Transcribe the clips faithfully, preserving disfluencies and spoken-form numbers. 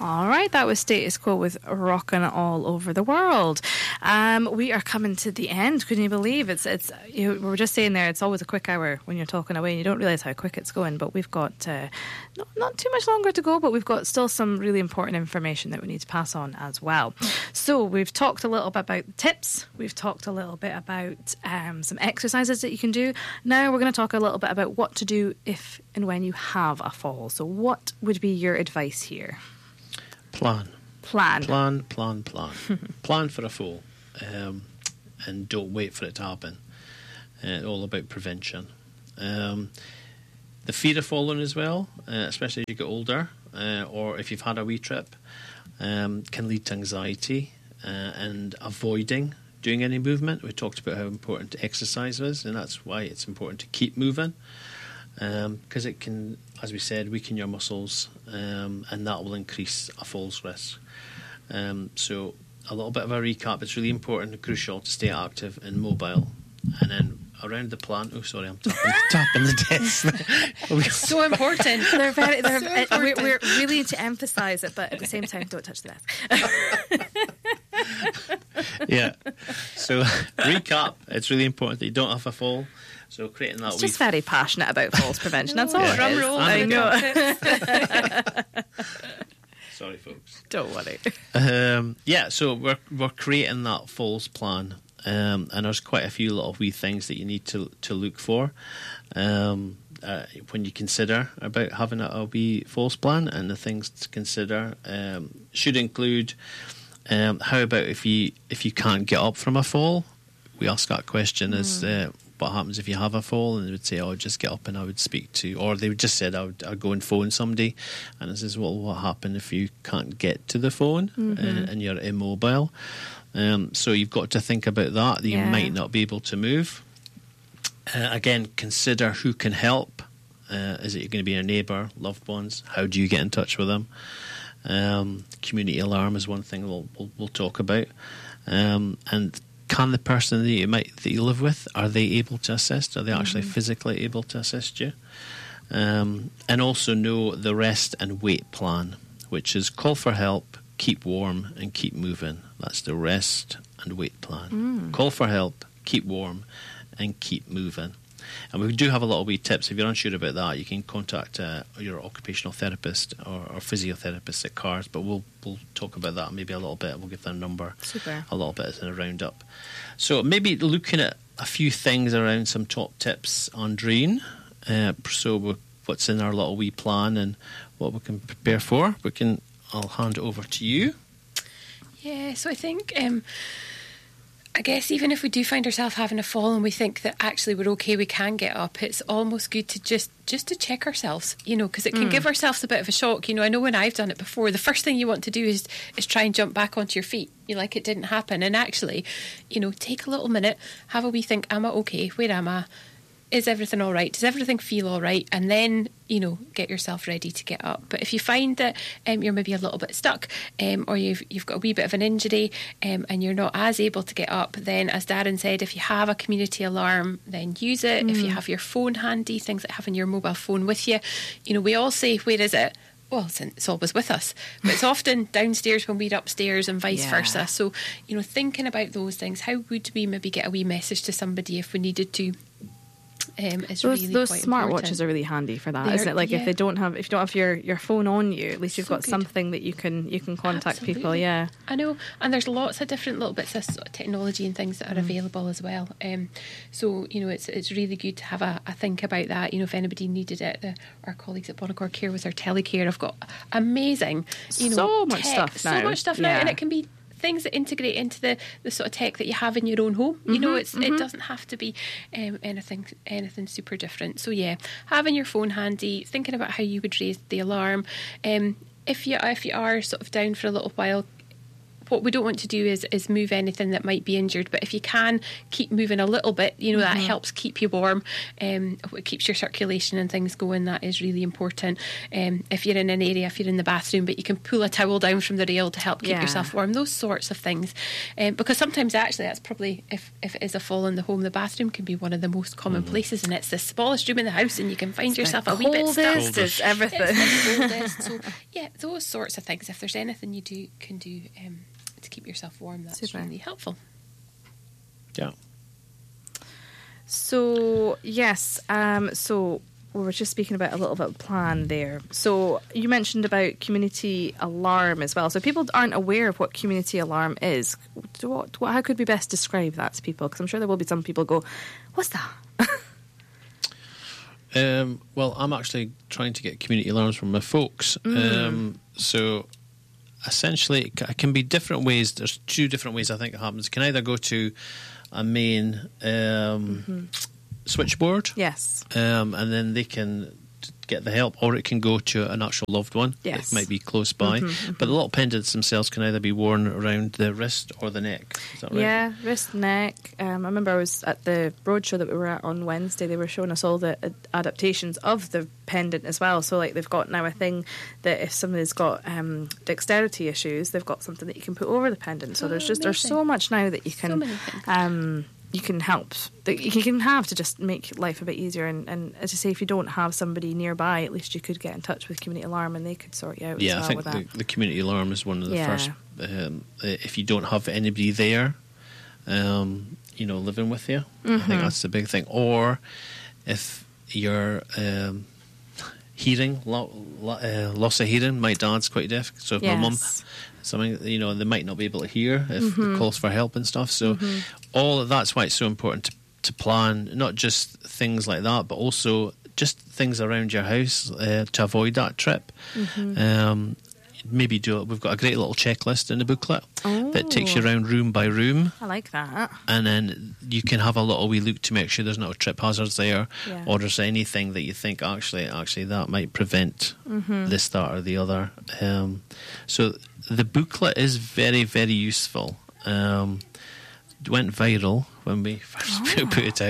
All right, that was Status Quo with Rockin' All Over the World. Um, we are coming to the end. Couldn't you believe it's it's? You know, we were just saying there, it's always a quick hour when you're talking away, and you don't realise how quick it's going. But we've got uh, not, not too much longer to go, but we've got still some really important information that we need to pass on as well. So we've talked a little bit about the tips. We've talked a little bit about um, some exercises that you can do. Now we're going to talk a little bit about what to do if and when you have a fall. So what would be your advice here? Plan. Plan. Plan, plan, plan. Plan for a fall. Um, and don't wait for it to happen. Uh, all about prevention. Um, the fear of falling as well, uh, especially as you get older, uh, or if you've had a wee trip, um, can lead to anxiety uh, and avoiding doing any movement. We talked about how important exercise is, and that's why it's important to keep moving. Because um, it can, as we said, weaken your muscles, um, and that will increase a falls risk. Um, so a little bit of a recap. It's really important and crucial to stay active and mobile. And then around the plan, oh sorry, I'm tapping, tapping the desk. So important. They're very, they're, so uh, important. We're, we're really need to emphasise it, but at the same time, don't touch the desk. Yeah. So recap. It's really important that you don't have a fall. So creating that. It's just very passionate about falls prevention. That's all. Yeah. Drum roll. I know. Sorry, folks. Don't worry. Um, yeah. So we're we're creating that falls plan, um, and there's quite a few little wee things that you need to to look for um, uh, when you consider about having a, a wee falls plan. And the things to consider um, should include um, how about if you if you can't get up from a fall. We ask that question mm. as uh, what happens if you have a fall, and they would say, oh, just get up and I would speak to, or they would just said I would I'd go and phone somebody. And this is well, what happens if you can't get to the phone mm-hmm. and, and you're immobile. Um, so you've got to think about that, that you yeah. might not be able to move. Uh, again, consider who can help. Uh, is it going to be your neighbour, loved ones? How do you get in touch with them? Um, community alarm is one thing we'll, we'll, we'll talk about. Um, and can the person that you might that you live with, are they able to assist? Are they actually mm-hmm. physically able to assist you? Um, and also know the rest and wait plan, which is call for help, keep warm, and keep moving. That's the rest and wait plan. Mm. Call for help, keep warm, and keep moving. And we do have a lot of wee tips. If you're unsure about that, you can contact uh, your occupational therapist or, or physiotherapist at CARS, but we'll we'll talk about that maybe a little bit. We'll give their number Super. a little bit in a roundup. So maybe looking at a few things around some top tips, Andreen. Uh, so we're, what's in our little wee plan and what we can prepare for. We can. I'll hand it over to you. Yeah, so I think... Um, I guess even if we do find ourselves having a fall and we think that actually we're okay, we can get up, it's almost good to just just to check ourselves, you know, because it can mm. give ourselves a bit of a shock. You know, I know when I've done it before, the first thing you want to do is is try and jump back onto your feet. You're like, it didn't happen. And actually, you know, take a little minute, have a wee think, am I okay? Where am I? Is everything all right? Does everything feel all right? And then, you know, get yourself ready to get up. But if you find that um, you're maybe a little bit stuck um, or you've you've got a wee bit of an injury um, and you're not as able to get up, then as Darren said, if you have a community alarm, then use it. Mm. If you have your phone handy, things like having your mobile phone with you. You know, we all say, where is it? Well, it's always with us, but it's often downstairs when we're upstairs and vice yeah. versa. So, you know, thinking about those things, how would we maybe get a wee message to somebody if we needed to? Um, is those really those quite smartwatches important. are really handy for that, They're, isn't it? Like yeah. if they don't have, if you don't have your, your phone on you, at least you've so got good. something that you can you can contact Absolutely. people. Yeah, I know, and there's lots of different little bits of, sort of technology and things that are mm. available as well. Um, so you know, it's it's really good to have a, a think about that. You know, if anybody needed it, the, our colleagues at Bonacor Care with our telecare have got amazing, you know, so much tech, stuff now. so much stuff yeah. now, and it can be things that integrate into the, the sort of tech that you have in your own home. Mm-hmm, you know, it's mm-hmm. it doesn't have to be um, anything anything super different. So yeah, having your phone handy, thinking about how you would raise the alarm. Um, if you if you are sort of down for a little while, what we don't want to do is is move anything that might be injured. But if you can keep moving a little bit, you know, mm-hmm. that helps keep you warm. Um, it keeps your circulation and things going. That is really important. Um, if you're in an area, if you're in the bathroom, but you can pull a towel down from the rail to help keep yeah. yourself warm. Those sorts of things. Um, because sometimes actually that's probably, if, if it is a fall in the home, the bathroom can be one of the most common mm. places, and it's the smallest room in the house, and you can find it's yourself a wee bit stuck. It's everything. It's the coldest. So yeah, those sorts of things. If there's anything you do can do um, to keep yourself warm, that's Super. really helpful. Yeah. So yes, um, so we were just speaking about a little bit of plan there. So you mentioned about community alarm as well. So people aren't aware of what community alarm is. What, what, how could we best describe that to people? Because I'm sure there will be some people go, "What's that?" Um, well, I'm actually trying to get community alarms from my folks. Mm. Um, so essentially, it can be different ways. There's two different ways I think it happens. It can either go to a main um, mm-hmm. switchboard, yes, um, and then they can get the help, or it can go to an actual loved one. Yes. It might be close by. Mm-hmm, mm-hmm. But the little pendants themselves can either be worn around the wrist or the neck. Is that right? Yeah, wrist, neck. Um, I remember I was at the roadshow that we were at on Wednesday. They were showing us all the ad- adaptations of the pendant as well. So, like, they've got now a thing that if somebody's got um, dexterity issues, they've got something that you can put over the pendant. So oh, there's just amazing. there's so much now that you can. So um, you can help that you can have to just make life a bit easier, and, and as I say, if you don't have somebody nearby, at least you could get in touch with community alarm and they could sort you out. Yeah, as well I think with the, that. the community alarm is one of the Yeah. first. Um, if you don't have anybody there, um, you know, living with you, Mm-hmm. I think that's the big thing. Or if you're um, hearing, lo- lo- uh, loss of hearing. My dad's quite deaf, so if Yes. my mum, something, you know, they might not be able to hear if Mm-hmm. it calls for help and stuff. So Mm-hmm. all of that's why it's so important to, to plan, not just things like that, but also just things around your house uh, to avoid that trip. Mm-hmm. Um, maybe do it. We've got a great little checklist in the booklet Oh. that takes you around room by room, I like that. and then you can have a little wee look to make sure there's no trip hazards there, Yeah. or there's anything that you think actually actually that might prevent Mm-hmm. this, that, or the other. Um, so the booklet is very, very useful. Um, it went viral when we first Oh. put it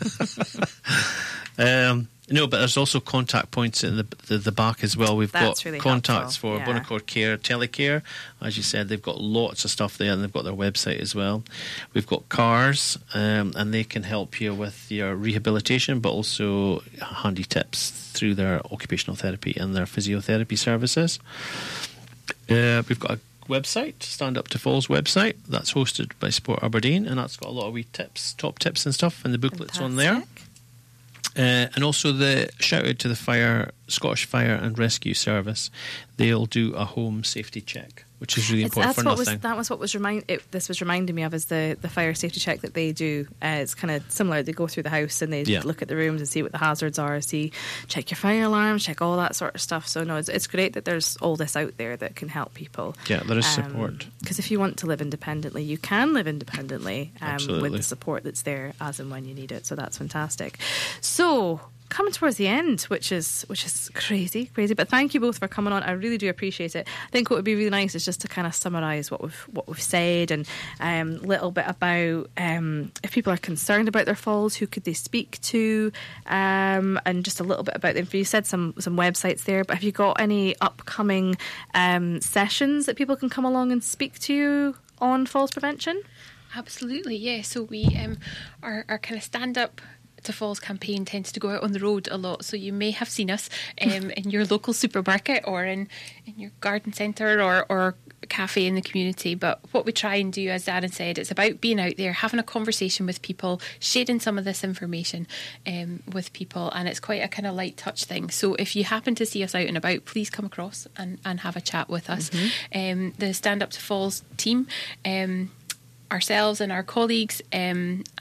out. um, no, but there's also contact points in the the, the back as well. We've That's got really contacts helpful, for yeah. Bonaccord Care, Telecare. As you said, they've got lots of stuff there, and they've got their website as well. We've got cars, um, and they can help you with your rehabilitation, but also handy tips through their occupational therapy and their physiotherapy services. Uh, we've got a website, Stand Up to Falls website, that's hosted by Sport Aberdeen, and that's got a lot of wee tips, top tips and stuff, and the booklets on there. Fantastic. Uh, and also the shout out to the fire Scottish Fire and Rescue Service. They'll do a home safety check, which is really It's- important that's for what nothing. was that was what was remind it, this was reminding me of is the, the fire safety check that they do. Uh, it's kind of similar. They go through the house and they Yeah. look at the rooms and see what the hazards are. See, check your fire alarms, check all that sort of stuff. So no, it's, it's great that there's all this out there that can help people. Yeah, there is support. Because if you want to live independently, you can live independently um, Absolutely. with the support that's there as and when you need it. So that's fantastic. So. Coming towards the end, which is which is crazy, crazy. But thank you both for coming on. I really do appreciate it. I think what would be really nice is just to kind of summarise what we've what we've said, and a um, little bit about um, if people are concerned about their falls, who could they speak to, um, and just a little bit about them. You said some some websites there, but have you got any upcoming um, sessions that people can come along and speak to you on falls prevention? Absolutely, yeah. So we um, our our kind of stand up to Falls campaign tends to go out on the road a lot, so you may have seen us um, in your local supermarket or in, in your garden centre or, or cafe in the community. But what we try and do, as Darren said, it's about being out there, having a conversation with people, sharing some of this information um, with people, and it's quite a kind of light touch thing. So if you happen to see us out and about, please come across and, and have a chat with us. Mm-hmm. Um, the Stand Up to Falls team, um, ourselves and our colleagues, um,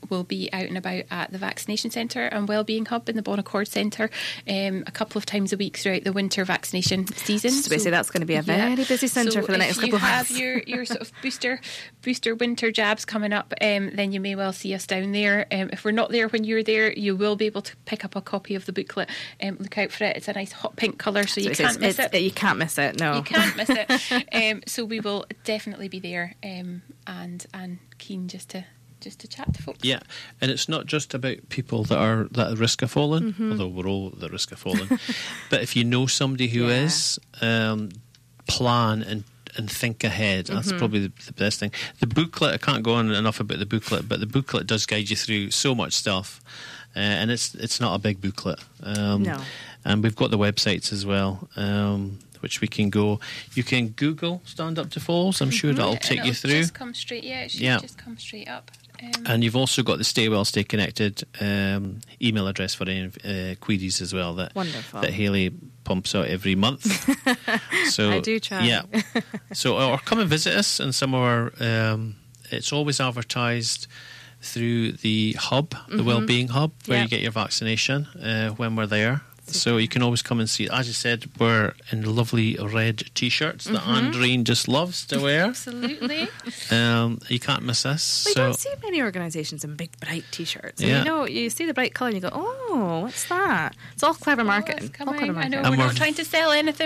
will be out and about at the Vaccination Centre and Wellbeing Hub in the Bon Accord Centre um, a couple of times a week throughout the winter vaccination season. So basically, that's going to be a very yeah. busy centre so for the next couple of months. If you have your, your sort of booster booster winter jabs coming up, um, then you may well see us down there. Um, if we're not there when you're there, you will be able to pick up a copy of the booklet. Um, look out for it. It's a nice hot pink colour, so, so you can't miss it. You can't miss it, no. You can't miss it. Um, so we will definitely be there um, and and keen just to just to chat to folks. Yeah, and it's not just about people that are that are at risk of falling, mm-hmm. although we're all at the risk of falling. But if you know somebody who yeah. is, um, plan and and think ahead. That's mm-hmm. probably the, the best thing. The booklet, I can't go on enough about the booklet, but the booklet does guide you through so much stuff, uh, and it's it's not a big booklet. Um, no. And we've got the websites as well, um, which we can go. You can Google Stand Up to Falls. I'm sure that'll yeah, take you through. Just come straight, yeah, it should yeah. just come straight up. Um, And you've also got the Stay Well, Stay Connected um, email address for any uh, queries as well that Wonderful. that Hayley pumps out every month. So I do try. Yeah. So or come and visit us in some of our. Um, it's always advertised through the hub, the mm-hmm. Wellbeing Hub, where yep. you get your vaccination uh, when we're there. So you can always come and see. As you said, we're in lovely red T-shirts that mm-hmm. Andreen just loves to wear. Absolutely. Um, you can't miss us. We so. don't see many organisations in big bright T-shirts. Yeah. And you know, you see the bright colour and you go, oh, what's that? It's all clever marketing. Oh, all clever I know marketing. we're And not we're- trying to sell anything.